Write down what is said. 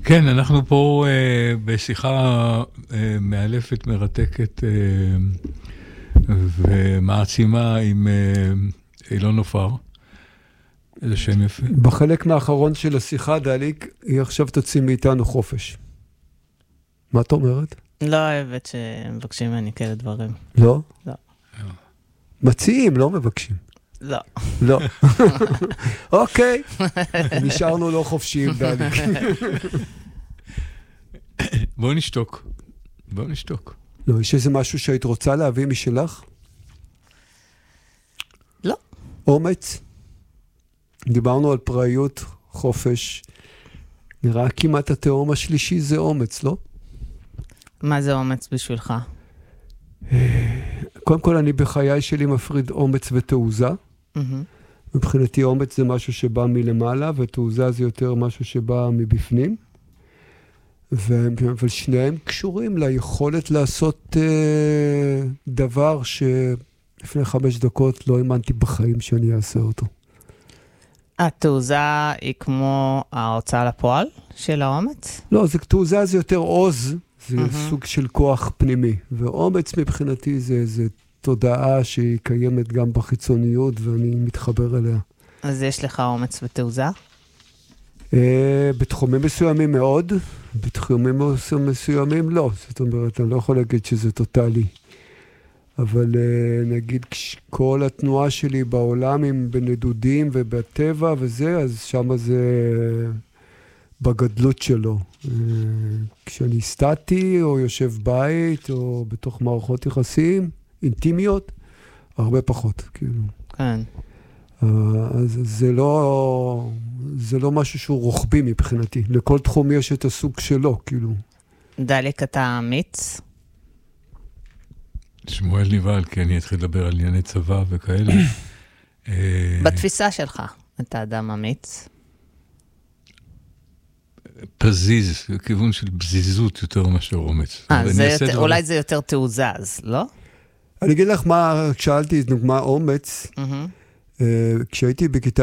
כן, אנחנו פה בשיחה מאלפת, מרתקת ומעצימה עם אילון עופר. איזה שם יפה. בחלק מהאחרון של השיחה, דליק, היא עכשיו תוציא מאיתנו חופש. מה את אומרת? לא אוהבת שמבקשים ממני כאלה דברים. לא? לא. מציעים, לא מבקשים. לא. לא. אוקיי. נשארנו לא חופשיים, דליק. בואו נשתוק. בואו נשתוק. לא, יש איזה משהו שהיית רוצה להביא משלך? לא. אומץ? דיברנו על פראיות, חופש. נראה כמעט התאום השלישי זה אומץ, לא? מה זה אומץ בשבילך? קודם כל, אני בחיי שלי מפריד אומץ ותעוזה. מבחינתי אומץ זה משהו שבא מלמעלה, ותעוזה זה יותר משהו שבא מבפנים. אבל שניהם קשורים ליכולת לעשות דבר שלפני 5 דקות לא האמנתי בחיים שאני אעשה אותו. התעוזה היא כמו ההוצאה לפועל של האומץ? לא, תעוזה זה יותר עוז, זה סוג של כוח פנימי. ואומץ מבחינתי זה תודעה שהיא קיימת גם בחיצוניות, ואני מתחבר אליה. אז יש לך אומץ ותעוזה? בתחומים מסוימים מאוד, בתחומים מסוימים לא. זאת אומרת, אני לא יכול להגיד שזה טוטלי. אבל נגיד, כל התנועה שלי בעולם עם בנדודים ובטבע וזה, אז שם זה בגדלות שלו. כשאני סטטי או יושב בית או בתוך מערכות יחסים אינטימיות, הרבה פחות, כאילו. כן. אז זה לא משהו שהוא רוחבי מבחינתי. לכל תחום יש את הסוג שלו, כאילו. דליק, אתה אמיץ? שמואל ניבל, כי אני אתחיל לדבר על ענייני צבא וכאלה. בתפיסה שלך, אתה אדם אמיץ? פזיז, כיוון של בזיזות יותר מאשר אומץ. אולי זה יותר תעוזז, לא? אני אגיד לך מה, כשאלתי, מה אומץ, כשהייתי בכיתה